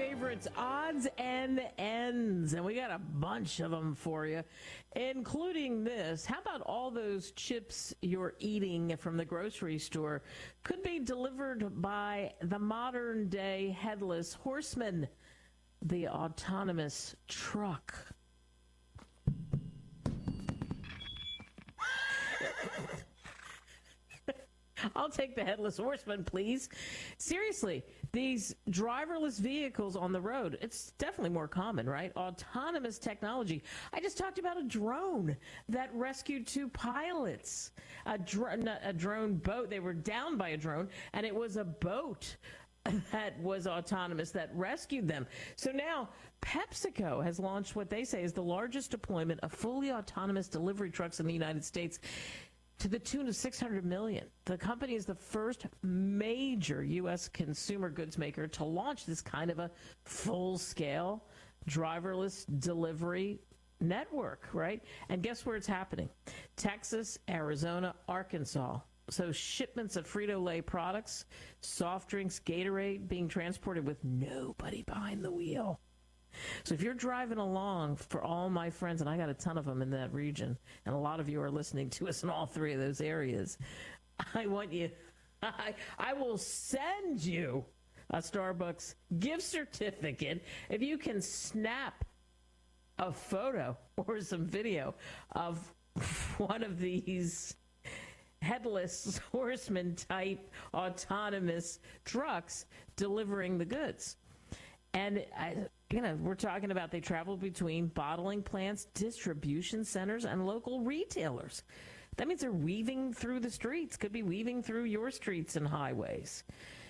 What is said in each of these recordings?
favorites, odds and ends, and we got a bunch of them for you, including this. How about all those chips you're eating from the grocery store could be delivered by the modern-day headless horseman, the autonomous truck? I'll take the headless horseman, please. Seriously, these driverless vehicles on the road, it's definitely more common, right? Autonomous technology. I just talked about a drone that rescued two pilots. A drone boat. They were down by a drone, and it was a boat that was autonomous that rescued them. So now PepsiCo has launched what they say is the largest deployment of fully autonomous delivery trucks in the United States, to the tune of $600 million. The company is the first major U.S. consumer goods maker to launch this kind of a full-scale driverless delivery network, right? And guess where it's happening? Texas, Arizona, Arkansas. So shipments of Frito-Lay products, soft drinks, Gatorade being transported with nobody behind the wheel. So if you're driving along, for all my friends, and I got a ton of them in that region, and a lot of you are listening to us in all three of those areas, I want you, I will send you a Starbucks gift certificate if you can snap a photo or some video of one of these headless horseman type autonomous trucks delivering the goods. And we're talking about they travel between bottling plants, distribution centers, and local retailers. That means they're weaving through the streets, could be weaving through your streets and highways.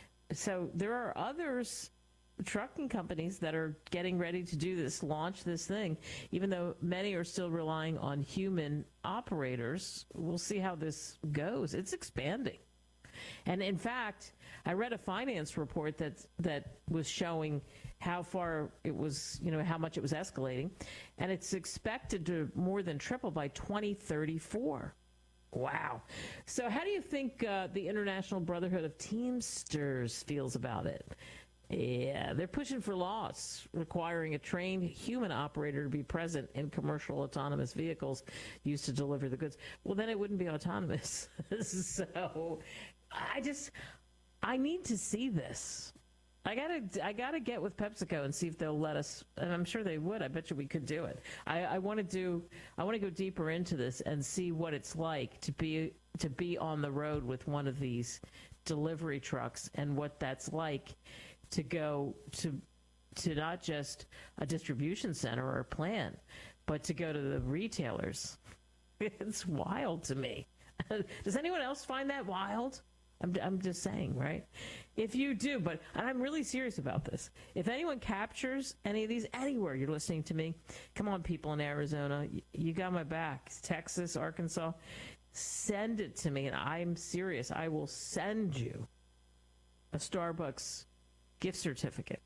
So there are others, trucking companies, that are getting ready to do this, launch this thing, even though many are still relying on human operators. We'll see how this goes. It's expanding. And in fact, I read a finance report that was showing how far it was, how much it was escalating. And it's expected to more than triple by 2034. Wow. So how do you think the International Brotherhood of Teamsters feels about it? Yeah, they're pushing for laws requiring a trained human operator to be present in commercial autonomous vehicles used to deliver the goods. Well, then it wouldn't be autonomous. So I need to see this. I gotta get with PepsiCo and see if they'll let us, and I'm sure they would. I bet you we could do it. I want to go deeper into this and see what it's like to be on the road with one of these delivery trucks, and what that's like to go to not just a distribution center or a plant, but to go to the retailers. It's wild to me. Does anyone else find that wild? I'm just saying, right? If you do, and I'm really serious about this. If anyone captures any of these anywhere you're listening to me, come on, people in Arizona, you got my back. Texas, Arkansas, send it to me, and I'm serious. I will send you a Starbucks gift certificate.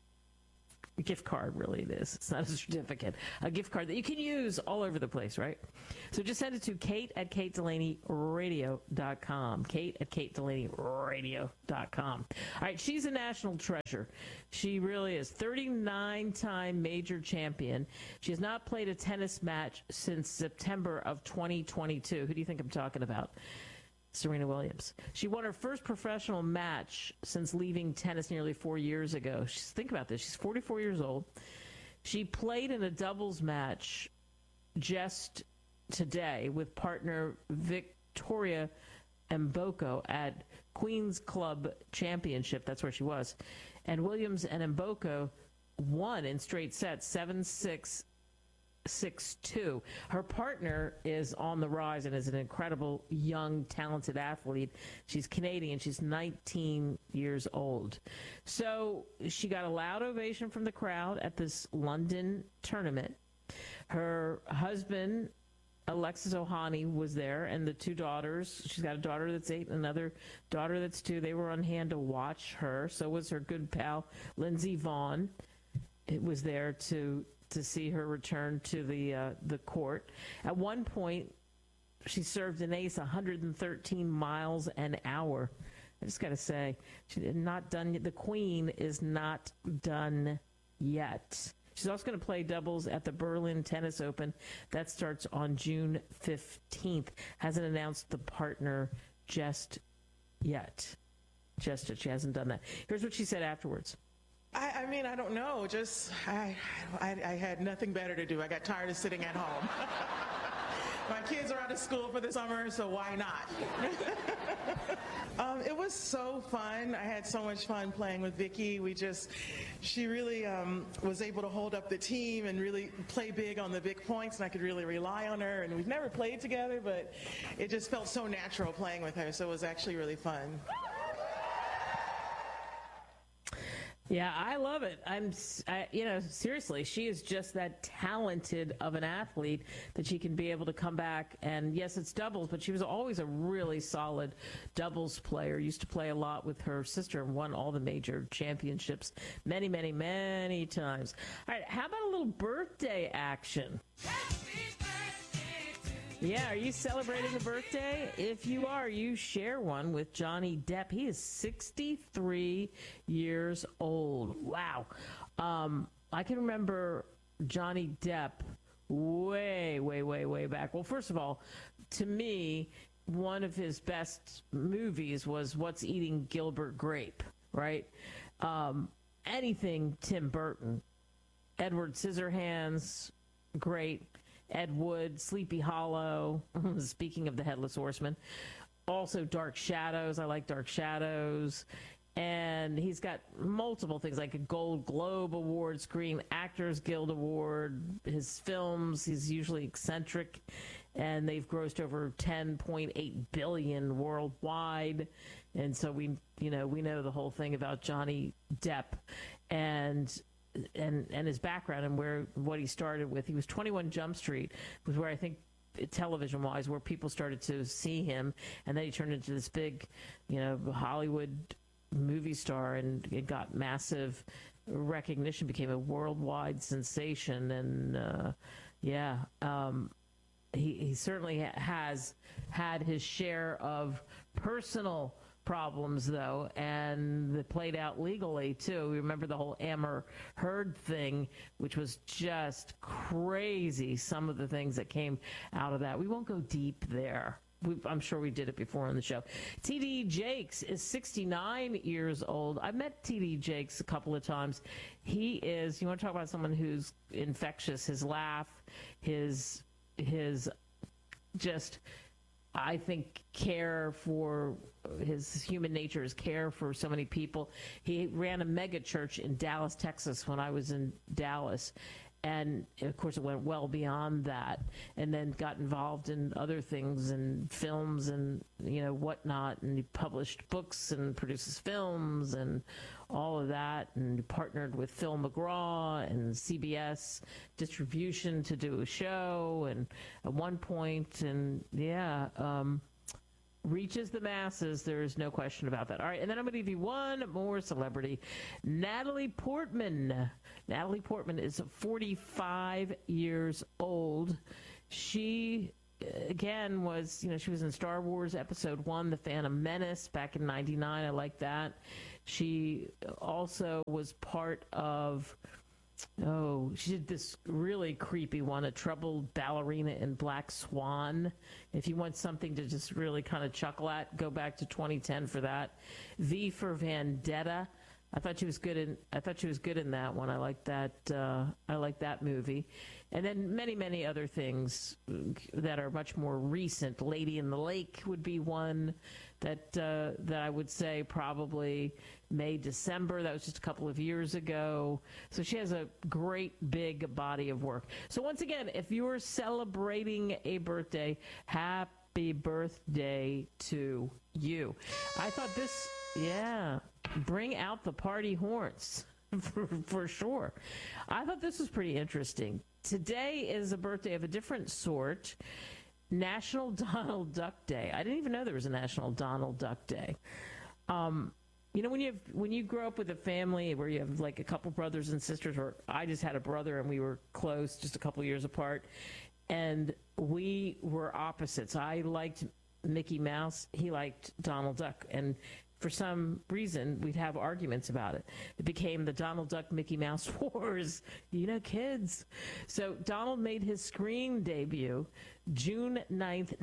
A gift card, really, it is. It's not a certificate. A gift card that you can use all over the place, right? So just send it to Kate@KateDelaneyRadio.com. Kate@KateDelaneyRadio.com. All right, she's a national treasure. She really is. 39-time major champion. She has not played a tennis match since September of 2022. Who do you think I'm talking about? Serena Williams. She won her first professional match since leaving tennis nearly 4 years ago. Think about this. She's 44 years old. She played in a doubles match just today with partner Victoria Mboko at Queen's Club Championship. That's where she was. And Williams and Mboko won in straight sets, 7-6, 6'2". Her partner is on the rise and is an incredible, young, talented athlete. She's Canadian. She's 19 years old. So she got a loud ovation from the crowd at this London tournament. Her husband, Alexis Ohani, was there, and the two daughters. She's got a daughter that's 8 and another daughter that's 2. They were on hand to watch her. So was her good pal, Lindsey Vonn. It was there to see her return to the court. At one point, she served an ace 113 miles an hour I just got to say, she's not done yet. The Queen is not done yet. She's also going to play doubles at the Berlin Tennis Open. That starts on June 15th. Hasn't announced the partner just yet. Just yet. She hasn't done that. Here's what she said afterwards. I mean, I don't know. Just, I had nothing better to do. I got tired of sitting at home. My kids are out of school for the summer, so why not? It was so fun. I had so much fun playing with Vicky. She really was able to hold up the team and really play big on the big points, and I could really rely on her. And we've never played together, but it just felt so natural playing with her, so it was actually really fun. Yeah, I love it. Seriously, she is just that talented of an athlete that she can be able to come back. And yes, it's doubles, but she was always a really solid doubles player. Used to play a lot with her sister and won all the major championships many, many, many times. All right, how about a little birthday action? Yeah, are you celebrating a birthday? If you are, you share one with Johnny Depp. He is 63 years old. Wow. I can remember Johnny Depp way, way, way, way back. Well, first of all, to me, one of his best movies was What's Eating Gilbert Grape, right? Anything Tim Burton. Edward Scissorhands, great. Ed Wood, Sleepy Hollow, speaking of the Headless Horseman. Also Dark Shadows, I like Dark Shadows. And he's got multiple things like a Gold Globe Award, Screen Actors Guild Award. His films, he's usually eccentric, and they've grossed over $10.8 billion worldwide. And so we know the whole thing about Johnny Depp. And his background and what he started with. He was 21 Jump Street was where I think television-wise where people started to see him, and then he turned into this big, Hollywood movie star, and it got massive recognition, became a worldwide sensation, and he certainly has had his share of personal problems, though, and they played out legally, too. We remember the whole Amber Heard thing, which was just crazy, some of the things that came out of that. We won't go deep there. I'm sure we did it before on the show. T.D. Jakes is 69 years old. I met T.D. Jakes a couple of times. He is, you want to talk about someone who's infectious, his laugh, his just, I think, care for his human nature, his care for so many people. He ran a mega church in Dallas, Texas when I was in Dallas. And, of course, it went well beyond that, and then got involved in other things and films and, whatnot. And he published books and produces films and all of that, and partnered with Phil McGraw and CBS Distribution to do a show. And at one point, reaches the masses. There is no question about that. All right, and then I'm going to give you one more celebrity. Natalie Portman. Natalie Portman is 45 years old. She, again, was, she was in Star Wars Episode 1, The Phantom Menace, back in 99. I like that. She also was part of... she did this really creepy one, A Troubled Ballerina in Black Swan. If you want something to just really kind of chuckle at, go back to 2010 for that. V for Vendetta. I thought she was good in that one. I like that movie. And then many, many other things that are much more recent. Lady in the Lake would be one that I would say probably May, December. That was just a couple of years ago. So she has a great big body of work. So once again, if you're celebrating a birthday, happy birthday to you. I thought this, bring out the party horns for sure. I thought this was pretty interesting. Today is a birthday of a different sort. National Donald Duck Day. I didn't even know there was a National Donald Duck Day. When you grow up with a family where you have like a couple brothers and sisters, or I just had a brother and we were close, just a couple years apart, and we were opposites. I liked Mickey Mouse. He liked Donald Duck. And for some reason, we'd have arguments about it. It became the Donald Duck Mickey Mouse Wars. You know, kids. So Donald made his screen debut June 9th,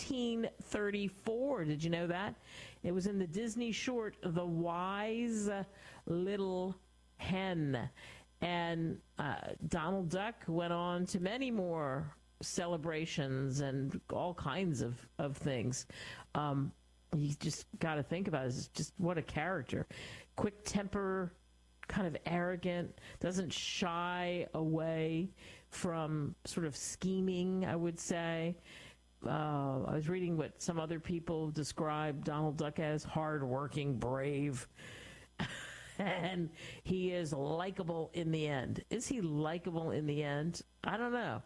1934. Did you know that? It was in the Disney short, The Wise Little Hen. And Donald Duck went on to many more celebrations and all kinds of things. You just got to think about it. It's just what a character. Quick temper, kind of arrogant, doesn't shy away from sort of scheming, I would say. I was reading what some other people describe Donald Duck as: hardworking, brave. And he is likable in the end. Is he likable in the end? I don't know.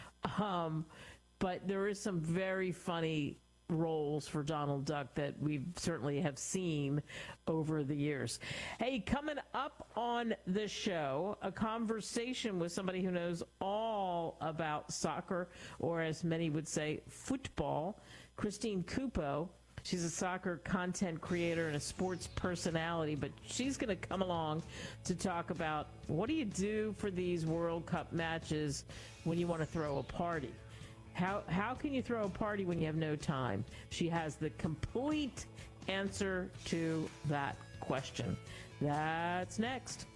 But there is some very funny roles for Donald Duck that we certainly have seen over the years. Hey, coming up on the show, a conversation with somebody who knows all about soccer, or as many would say, football, Christine Cupo. She's a soccer content creator and a sports personality, but she's going to come along to talk about what do you do for these World Cup matches when you want to throw a party. How can you throw a party when you have no time? She has the complete answer to that question. That's next.